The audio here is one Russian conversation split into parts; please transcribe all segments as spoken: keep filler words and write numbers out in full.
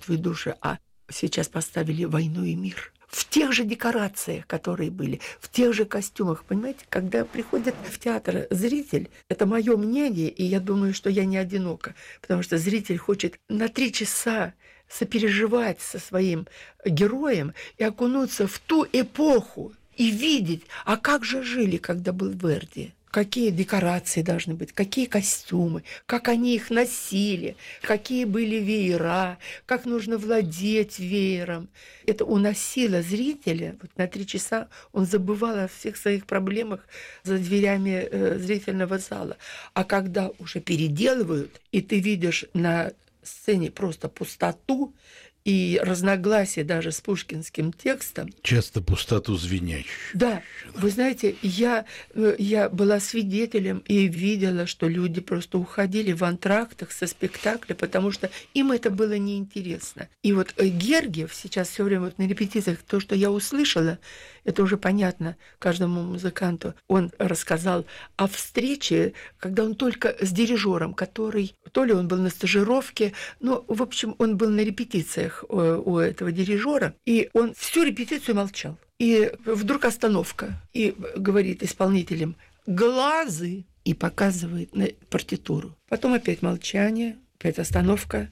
мертвые души, а сейчас поставили «Войну и мир». В тех же декорациях, которые были, в тех же костюмах. Понимаете, когда приходит в театр зритель, это мое мнение, и я думаю, что я не одинока, потому что зритель хочет на три часа сопереживать со своим героем и окунуться в ту эпоху и видеть, а как же жили, когда был Верди. Какие декорации должны быть, какие костюмы, как они их носили, какие были веера, как нужно владеть веером. Это уносило зрителя. Вот на три часа он забывал о всех своих проблемах за дверями э, зрительного зала. А когда уже переделывают, и ты видишь на сцене просто пустоту, и разногласия даже с пушкинским текстом. Часто пустоту звенящую. Да, вы знаете, я, я была свидетелем и видела, что люди просто уходили в антрактах со спектакля, потому что им это было неинтересно. И вот Гергиев сейчас все время вот на репетициях, то, что я услышала, это уже понятно каждому музыканту. Он рассказал о встрече, когда он только с дирижером, который, то ли он был на стажировке, ну, в общем, он был на репетициях у, у этого дирижера, и он всю репетицию молчал. И вдруг остановка, и говорит исполнителям «глазы», и показывает на партитуру. Потом опять молчание, опять остановка,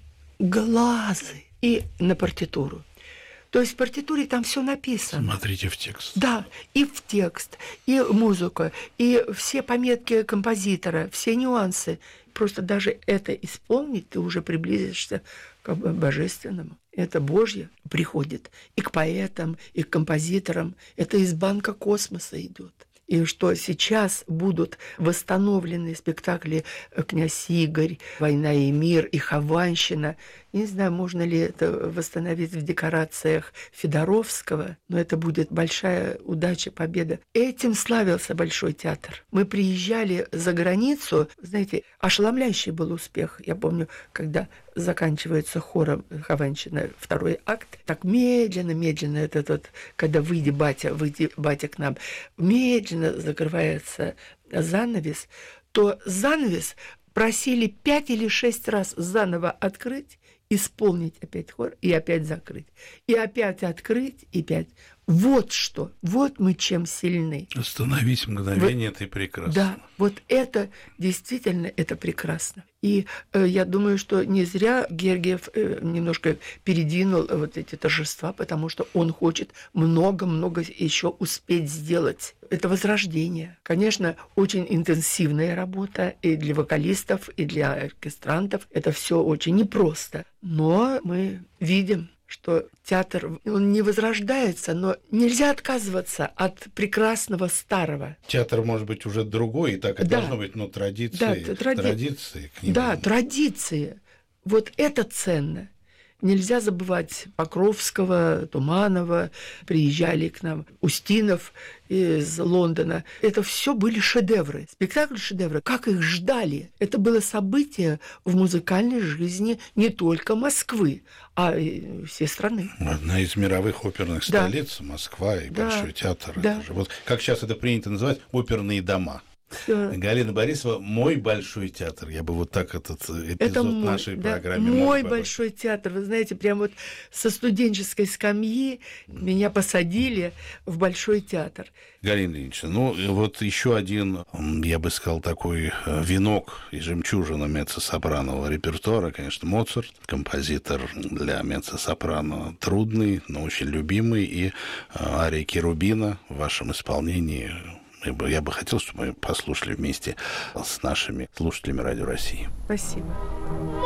«глазы», и на партитуру. То есть в партитуре там все написано. Смотрите в текст. Да, и в текст, и музыка, и все пометки композитора, все нюансы. Просто даже это исполнить, ты уже приблизишься к божественному. Это Божье приходит и к поэтам, и к композиторам. Это из банка космоса идет. И что сейчас будут восстановлены спектакли «Князь Игорь», «Война и мир» и «Хованщина». Не знаю, можно ли это восстановить в декорациях Федоровского, но это будет большая удача, победа. Этим славился Большой театр. Мы приезжали за границу, знаете, ошеломляющий был успех. Я помню, когда заканчивается хором «Хованщина», второй акт, так медленно-медленно, этот вот, когда «Выйди, батя, выйди, батя, к нам», медленно закрывается занавес, то занавес просили пять или шесть раз заново открыть, исполнить опять хор и опять закрыть. И опять открыть, и опять. Вот что, вот мы чем сильны. Остановить мгновение, вот, это и прекрасно. Да, вот это действительно, это прекрасно. И э, я думаю, что не зря Гергиев э, немножко передвинул э, вот эти торжества, потому что он хочет много-много еще успеть сделать. Это возрождение. Конечно, очень интенсивная работа и для вокалистов, и для оркестрантов. Это все очень непросто. Но мы видим, что театр, он не возрождается, но нельзя отказываться от прекрасного старого. Театр может быть уже другой, и так и да. должно быть, но традиции, да, тради... традиции к ним. Да, традиции. Вот это ценно. Нельзя забывать Покровского, Туманова, приезжали к нам Устинов из Лондона. Это все были шедевры. Спектакли шедевры. Как их ждали? Это было событие в музыкальной жизни не только Москвы, а и всей страны. Одна из мировых оперных да. столиц, Москва и да. Большой театр. Да. Это же, вот, как сейчас это принято называть, оперные дома. Всё. Галина Борисова, мой Большой театр. Я бы вот так этот эпизод это мой, нашей да, программе мой мог Большой театр. Вы знаете, прям вот со студенческой скамьи меня посадили в Большой театр. Галина Ильинична, ну вот еще один, я бы сказал, такой венок и жемчужина меццо-сопранового репертуара, конечно, Моцарт, композитор для меццо-сопрано трудный, но очень любимый, и ария Керубина в вашем исполнении. Я бы, я бы хотел, чтобы мы послушали вместе с нашими слушателями Радио России. Спасибо.